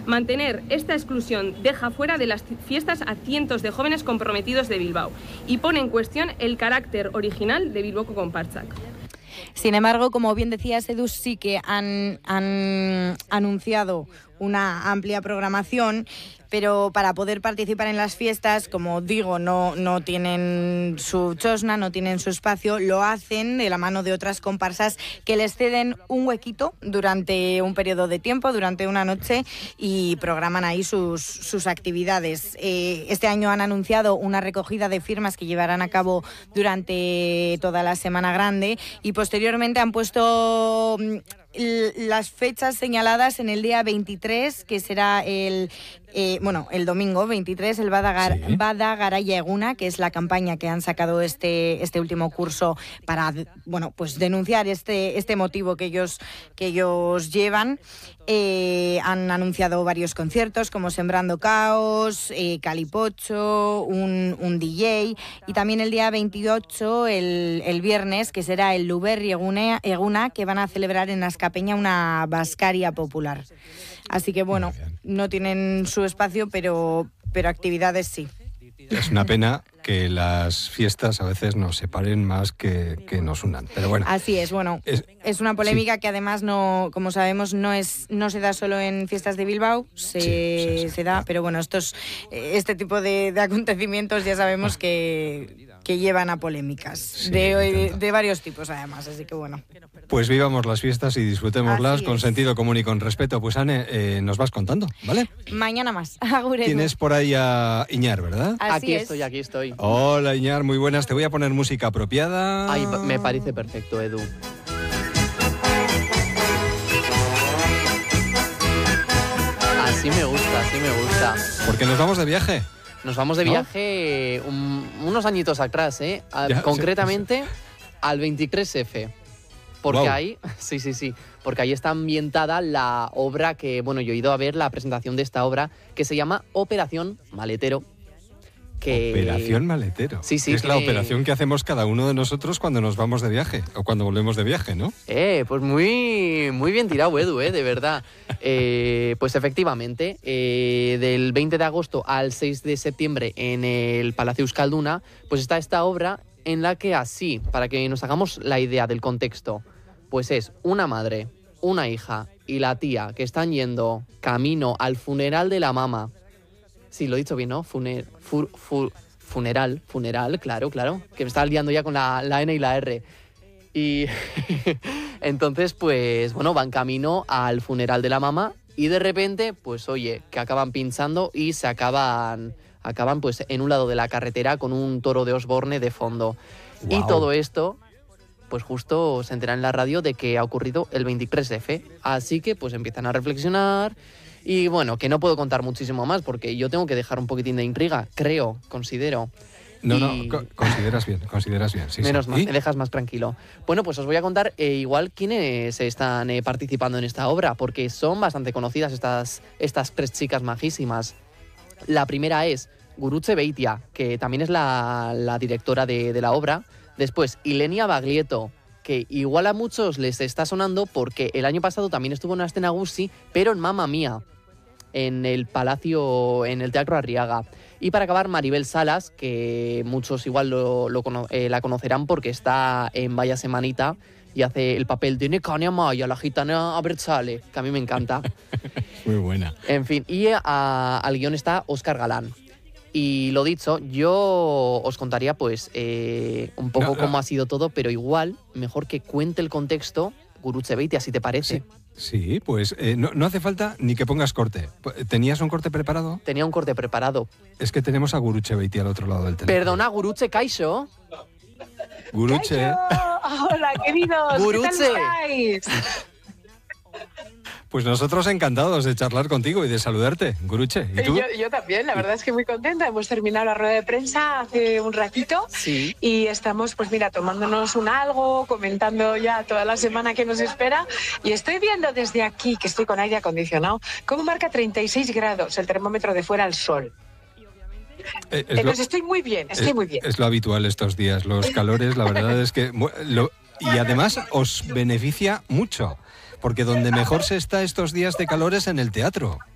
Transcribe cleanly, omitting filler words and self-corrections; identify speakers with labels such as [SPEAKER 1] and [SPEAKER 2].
[SPEAKER 1] Mantener esta exclusión deja fuera de las fiestas a cientos de jóvenes comprometidos de Bilbao y pone en cuestión el carácter original de Bilboko Konpartsak.
[SPEAKER 2] Sin embargo, como bien decías, Edu, sí que han anunciado una amplia programación, pero para poder participar en las fiestas, como digo, no tienen su chosna, no tienen su espacio, lo hacen de la mano de otras comparsas que les ceden un huequito durante un periodo de tiempo, durante una noche, y programan ahí sus actividades. Este año han anunciado una recogida de firmas que llevarán a cabo durante toda la Semana Grande y posteriormente han puesto las fechas señaladas en el día 23, que será el domingo 23, el Bada Garaia Eguna, que es la campaña que han sacado este último curso para pues denunciar este motivo que ellos llevan. Han anunciado varios conciertos como Sembrando Caos, Calipocho, un DJ, y también el día 28, el viernes, que será el Luberri Eguna, que van a celebrar en Azkapeña una bascaria popular. Así que no tienen su espacio, pero actividades sí.
[SPEAKER 3] Es una pena que las fiestas a veces nos separen más que nos unan, pero bueno.
[SPEAKER 2] Así es, es una polémica que además como sabemos no se da solo en fiestas de Bilbao, se da, pero este tipo de acontecimientos ya sabemos que llevan a polémicas de varios tipos además, así que
[SPEAKER 3] Pues vivamos las fiestas y disfrutémoslas con sentido común y con respeto. Pues Ane, nos vas contando, ¿vale?
[SPEAKER 2] Mañana más. Agur.
[SPEAKER 3] Tienes por ahí a Iñar, ¿verdad?
[SPEAKER 4] Aquí estoy.
[SPEAKER 3] Hola Iñar, muy buenas. Te voy a poner música apropiada.
[SPEAKER 4] Ay, me parece perfecto, Edu. Así me gusta.
[SPEAKER 3] Porque nos vamos de viaje.
[SPEAKER 4] Nos vamos de viaje unos añitos atrás, concretamente al 23F. Porque ahí, porque ahí está ambientada la obra que, yo he ido a ver la presentación de esta obra que se llama Operación Maletero.
[SPEAKER 3] Operación Maletero.
[SPEAKER 4] Sí.
[SPEAKER 3] Es la operación que hacemos cada uno de nosotros cuando nos vamos de viaje o cuando volvemos de viaje, ¿no?
[SPEAKER 4] Pues muy bien tirado, Edu, de verdad. Pues efectivamente, del 20 de agosto al 6 de septiembre en el Palacio Euskalduna, pues está esta obra en la que así, para que nos hagamos la idea del contexto, pues es una madre, una hija y la tía que están yendo camino al funeral de la mamá. Sí, lo he dicho bien, ¿no? Funeral, claro, que me estaba liando ya con la N y la R. Y entonces, pues, van camino al funeral de la mamá y de repente, pues, oye, que acaban pinchando y se acaban pues en un lado de la carretera con un toro de Osborne de fondo. Wow. Y todo esto, pues justo se entera en la radio de que ha ocurrido el 23F. Así que, pues, empiezan a reflexionar. Y que no puedo contar muchísimo más porque yo tengo que dejar un poquitín de intriga, considero.
[SPEAKER 3] Consideras bien. Sí,
[SPEAKER 4] menos mal, me dejas más tranquilo. Bueno, pues os voy a contar igual quiénes están participando en esta obra, porque son bastante conocidas estas tres chicas majísimas. La primera es Gurutze Beitia, que también es la directora de la obra. Después, Ilenia Baglietto, que igual a muchos les está sonando porque el año pasado también estuvo en una escena Gussi, pero en Mamma Mía, en el Teatro Arriaga. Y para acabar, Maribel Salas, que muchos igual la conocerán porque está en Vaya Semanita y hace el papel de Nekania Maya, la gitana Abertzale, que a mí me encanta.
[SPEAKER 3] Muy buena.
[SPEAKER 4] En fin, y al guión está Óscar Galán. Y lo dicho, yo os contaría pues un poco cómo ha sido todo, pero igual, mejor que cuente el contexto Gurutze Beitia, si te parece.
[SPEAKER 3] Sí, pues no hace falta ni que pongas corte. ¿Tenías un corte preparado?
[SPEAKER 4] Tenía un corte preparado.
[SPEAKER 3] Es que tenemos a Gurutze Beitia al otro lado del teléfono.
[SPEAKER 4] Perdona, Gurutze, Kaixo.
[SPEAKER 3] Gurutze.
[SPEAKER 5] Hola, queridos.
[SPEAKER 4] Gurutze.
[SPEAKER 5] ¿Qué tal estáis?
[SPEAKER 3] Pues nosotros encantados de charlar contigo y de saludarte, Gurutze. ¿Y tú?
[SPEAKER 5] Yo también, la verdad es que muy contenta. Hemos terminado la rueda de prensa hace un ratito y estamos, pues mira, tomándonos un algo, comentando ya toda la semana que nos espera. Y estoy viendo desde aquí, que estoy con aire acondicionado, cómo marca 36 grados el termómetro de fuera al sol. Entonces estoy muy bien, muy bien.
[SPEAKER 3] Es lo habitual estos días, los calores, la verdad es que... y además os beneficia mucho. Porque donde mejor se está estos días de calor es en el teatro.